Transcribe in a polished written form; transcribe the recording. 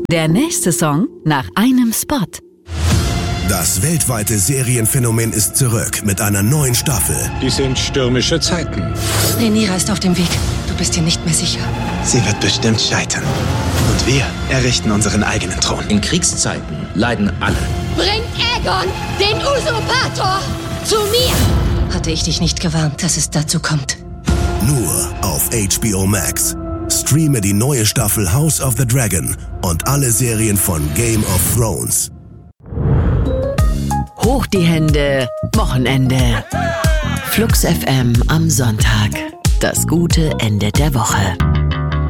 Der nächste Song nach einem Spot. Das weltweite Serienphänomen ist zurück mit einer neuen Staffel. Die sind stürmische Zeiten. Rhaenyra ist auf dem Weg. Du bist dir nicht mehr sicher. Sie wird bestimmt scheitern. Und wir errichten unseren eigenen Thron. In Kriegszeiten leiden alle. Bring Aegon, den Usurpator, zu mir! Hatte ich dich nicht gewarnt, dass es dazu kommt? Nur auf HBO Max. Streame die neue Staffel House of the Dragon und alle Serien von Game of Thrones. Hoch die Hände, Wochenende. Flux FM am Sonntag. Das gute Ende der Woche.